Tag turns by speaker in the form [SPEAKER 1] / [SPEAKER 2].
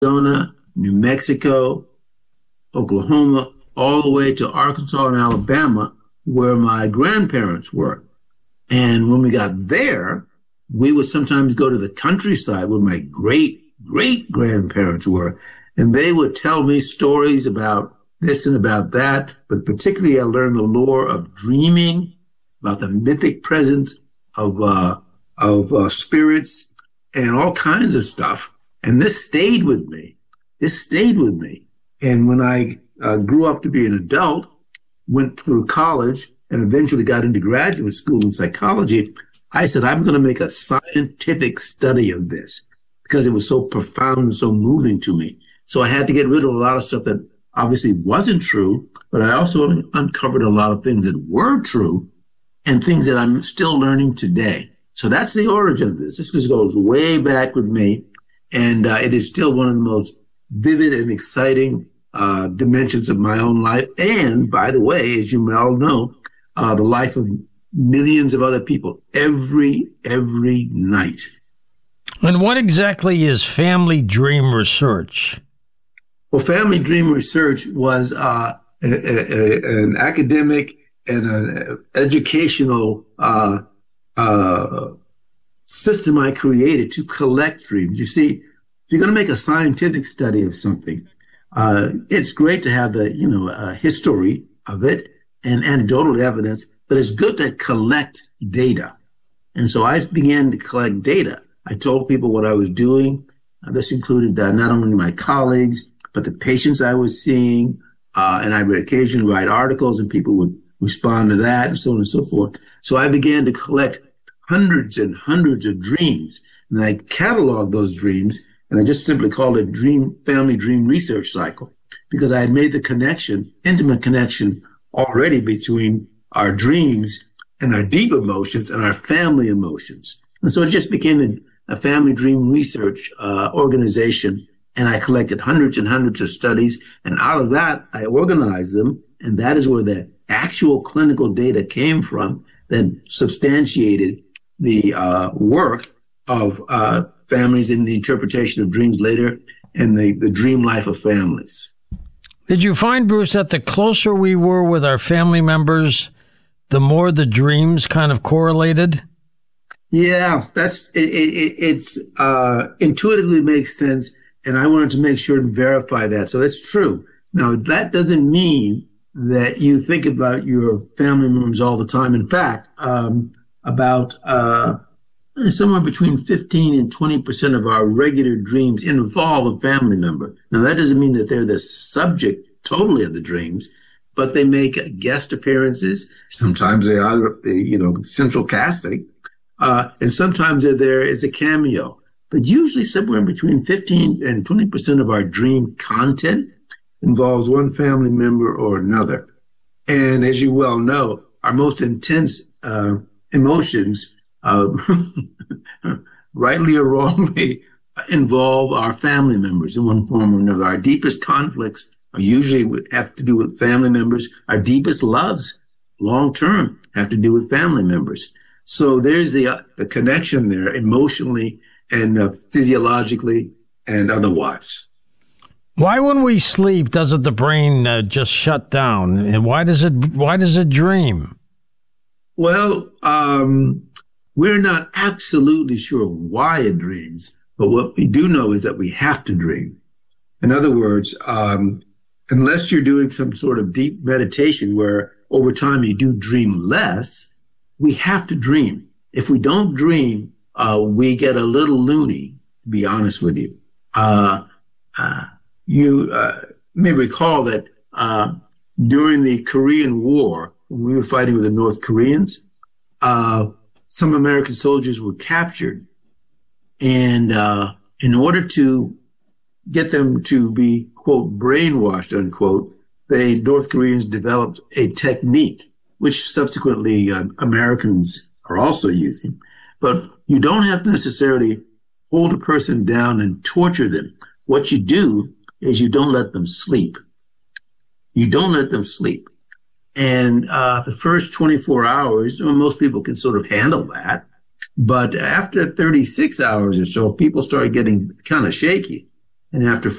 [SPEAKER 1] Arizona, New Mexico, Oklahoma, all the way to Arkansas and Alabama, where my grandparents were. And when we got there, we would sometimes go to the countryside where my great grandparents were. And they would tell me stories about this and about that. But particularly, I learned the lore of dreaming, about the mythic presence of spirits and all kinds of stuff. And this stayed with me. And when I grew up to be an adult, went through college, and eventually got into graduate school in psychology, I said, I'm going to make a scientific study of this because it was so profound and so moving to me. So I had to get rid of a lot of stuff that obviously wasn't true, but I also uncovered a lot of things that were true and things that I'm still learning today. So that's the origin of this. This just goes way back with me, and it is still one of the most vivid and exciting dimensions of my own life. And by the way, as you all know, the life of millions of other people every night.
[SPEAKER 2] And what exactly is family dream research?
[SPEAKER 1] Well, family dream research was an academic and an educational system I created to collect dreams. You see, if you're going to make a scientific study of something, it's great to have the history of it and anecdotal evidence, but it's good to collect data. And so I began to collect data. I told people what I was doing. This included not only my colleagues, but the patients I was seeing. And I would occasionally write articles and people would respond to that and so on and so forth. So I began to collect hundreds and hundreds of dreams. And I cataloged those dreams, and I just simply called it Family Dream Research Cycle, because I had made the intimate connection already between our dreams and our deep emotions and our family emotions. And so it just became a family dream research organization. And I collected hundreds and hundreds of studies. And out of that, I organized them. And that is where the actual clinical data came from that substantiated the work of families in the interpretation of dreams later and the dream life of families.
[SPEAKER 2] Did you find, Bruce, that the closer we were with our family members, the more the dreams kind of correlated?
[SPEAKER 1] Yeah, it's intuitively makes sense, and I wanted to make sure and verify that. So that's true. Now, that doesn't mean that you think about your family members all the time. In fact, about somewhere between 15 and 20% of our regular dreams involve a family member. Now, that doesn't mean that they're the subject totally of the dreams, but they make guest appearances. Sometimes they are, central casting, and sometimes they're there as a cameo. But usually somewhere between 15 and 20% of our dream content involves one family member or another. And as you well know, our most intense emotions, rightly or wrongly, involve our family members in one form or another. Our deepest conflicts are usually have to do with family members. Our deepest loves, long-term, have to do with family members. So there's the connection there emotionally and physiologically and otherwise.
[SPEAKER 2] Why, when we sleep, doesn't the brain just shut down? And why does it dream?
[SPEAKER 1] Well, we're not absolutely sure why it dreams, but what we do know is that we have to dream. In other words, unless you're doing some sort of deep meditation where over time you do dream less, we have to dream. If we don't dream, we get a little loony, to be honest with you. You may recall that during the Korean War, when we were fighting with the North Koreans, some American soldiers were captured. And in order to get them to be, quote, brainwashed, unquote, the North Koreans developed a technique, which subsequently Americans are also using. But you don't have to necessarily hold a person down and torture them. What you do is you don't let them sleep. You don't let them sleep. And the first 24 hours, most people can sort of handle that. But after 36 hours or so, people start getting kind of shaky. And after